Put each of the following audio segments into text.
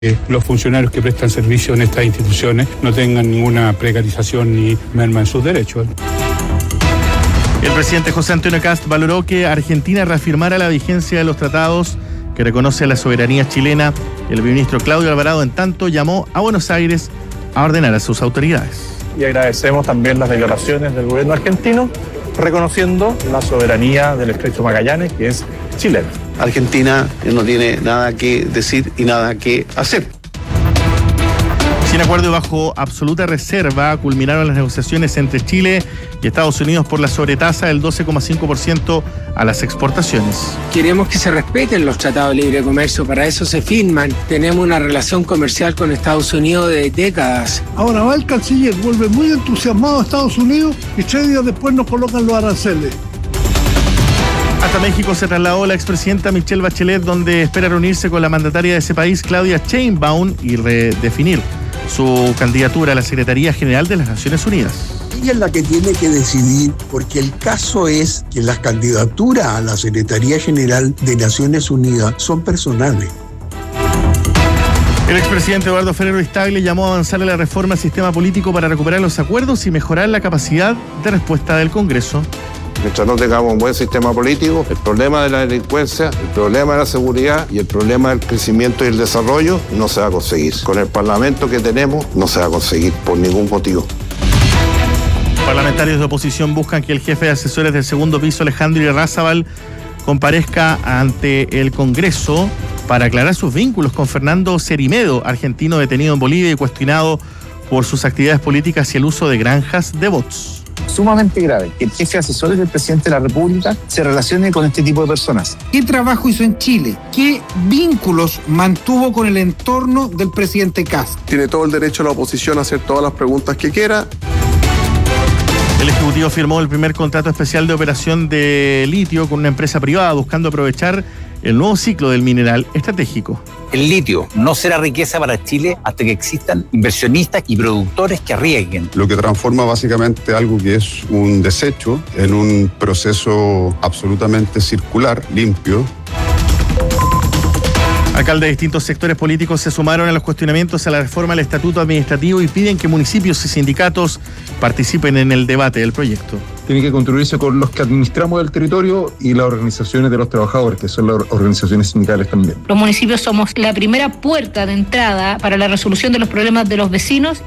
los funcionarios que prestan servicio en estas instituciones no tengan ninguna precarización ni merma en sus derechos. El presidente José Antonio Kast valoró que Argentina reafirmara la vigencia de los tratados que reconoce la soberanía chilena. El ministro Claudio Alvarado, en tanto, llamó a Buenos Aires a ordenar a sus autoridades. Y agradecemos también las declaraciones del gobierno argentino, reconociendo la soberanía del Estrecho Magallanes, que es chilena. Argentina no tiene nada que decir y nada que hacer. Sin acuerdo y bajo absoluta reserva, culminaron las negociaciones entre Chile y Estados Unidos por la sobretasa del 12,5% a las exportaciones. Queremos que se respeten los tratados de libre comercio, para eso se firman. Tenemos una relación comercial con Estados Unidos de décadas. Ahora va el canciller, vuelve muy entusiasmado a Estados Unidos y 3 días después nos colocan los aranceles. Hasta México se trasladó la expresidenta Michelle Bachelet, donde espera reunirse con la mandataria de ese país, Claudia Sheinbaum, y redefinir su candidatura a la Secretaría General de las Naciones Unidas. Ella es la que tiene que decidir, porque el caso es que las candidaturas a la Secretaría General de Naciones Unidas son personales. El expresidente Eduardo Frei Ruiz-Tagle llamó a avanzar en la reforma al sistema político para recuperar los acuerdos y mejorar la capacidad de respuesta del Congreso. Mientras no tengamos un buen sistema político, el problema de la delincuencia, el problema de la seguridad y el problema del crecimiento y el desarrollo no se va a conseguir. Con el Parlamento que tenemos no se va a conseguir por ningún motivo. Parlamentarios de oposición buscan que el jefe de asesores del segundo piso, Alejandro Irarrázaval, comparezca ante el Congreso para aclarar sus vínculos con Fernando Cerimedo, argentino detenido en Bolivia y cuestionado por sus actividades políticas y el uso de granjas de bots. Sumamente grave que el jefe de asesores del presidente de la República se relacione con este tipo de personas. ¿Qué trabajo hizo en Chile? ¿Qué vínculos mantuvo con el entorno del presidente Kast? Tiene todo el derecho a la oposición a hacer todas las preguntas que quiera. El Ejecutivo firmó el primer contrato especial de operación de litio con una empresa privada buscando aprovechar el nuevo ciclo del mineral estratégico. El litio no será riqueza para Chile hasta que existan inversionistas y productores que arriesguen. Lo que transforma básicamente algo que es un desecho en un proceso absolutamente circular, limpio. Alcaldes de distintos sectores políticos se sumaron a los cuestionamientos a la reforma del estatuto administrativo y piden que municipios y sindicatos participen en el debate del proyecto. Tiene que construirse con los que administramos el territorio y las organizaciones de los trabajadores, que son las organizaciones sindicales también. Los municipios somos la primera puerta de entrada para la resolución de los problemas de los vecinos.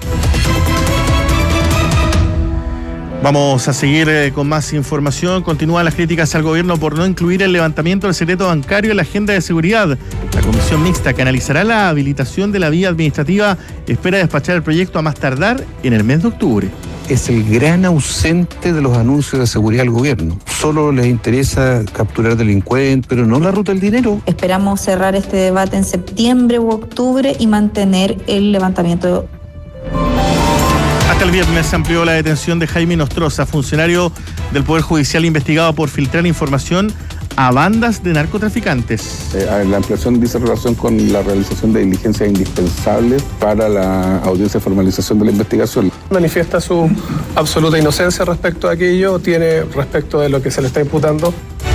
Vamos a seguir con más información. Continúan las críticas al gobierno por no incluir el levantamiento del secreto bancario en la agenda de seguridad. La comisión mixta que analizará la habilitación de la vía administrativa espera despachar el proyecto a más tardar en el mes de octubre. Es el gran ausente de los anuncios de seguridad del gobierno. Solo les interesa capturar delincuentes, pero no la ruta del dinero. Esperamos cerrar este debate en septiembre u octubre y mantener el levantamiento. Hasta el viernes se amplió la detención de Jaime Nostroza, funcionario del Poder Judicial investigado por filtrar información a bandas de narcotraficantes. La ampliación dice relación con la realización de diligencias indispensables para la audiencia de formalización de la investigación. Manifiesta su absoluta inocencia respecto a aquello, tiene respecto de lo que se le está imputando.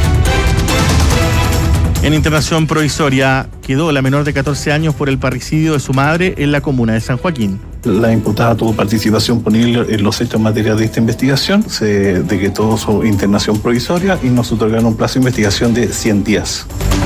En internación provisoria quedó la menor de 14 años por el parricidio de su madre en la comuna de San Joaquín. La imputada tuvo participación ponible en los hechos materiales de esta investigación. Se decretó su internación provisoria y nos otorgaron un plazo de investigación de 100 días.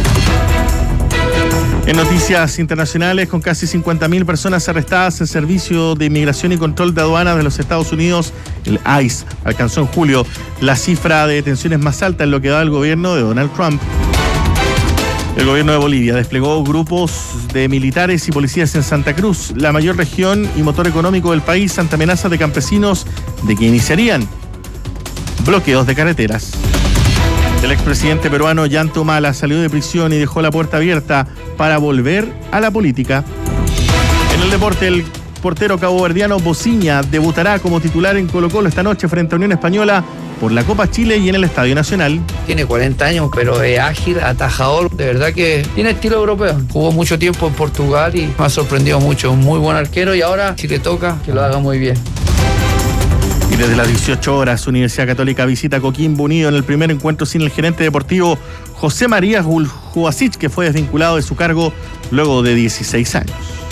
En noticias internacionales, con casi 50.000 personas arrestadas, el Servicio de Inmigración y Control de Aduanas de los Estados Unidos, el ICE, alcanzó en julio la cifra de detenciones más alta en lo que da el gobierno de Donald Trump. El gobierno de Bolivia desplegó grupos de militares y policías en Santa Cruz, la mayor región y motor económico del país, ante amenazas de campesinos de que iniciarían bloqueos de carreteras. El expresidente peruano Ollanta Humala salió de prisión y dejó la puerta abierta para volver a la política. En el deporte, el portero caboverdiano Bociña debutará como titular en Colo-Colo esta noche frente a Unión Española por la Copa Chile y en el Estadio Nacional. Tiene 40 años, pero es ágil, atajador, de verdad que tiene estilo europeo. Jugó mucho tiempo en Portugal y me ha sorprendido mucho. Un muy buen arquero y ahora, si le toca, que lo haga muy bien. Y desde las 18 horas, Universidad Católica visita Coquimbo Unido en el primer encuentro sin el gerente deportivo José María Juasic, que fue desvinculado de su cargo luego de 16 años.